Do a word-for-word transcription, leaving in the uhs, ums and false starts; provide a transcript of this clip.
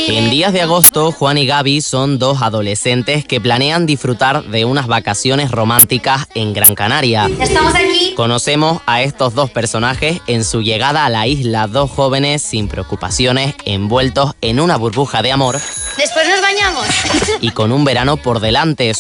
En días de agosto, Juan y Gaby son dos adolescentes que planean disfrutar de unas vacaciones románticas en Gran Canaria. Ya estamos aquí. Conocemos a estos dos personajes en su llegada a la isla, dos jóvenes sin preocupaciones, envueltos en una burbuja de amor. Después nos bañamos. Y con un verano por delante.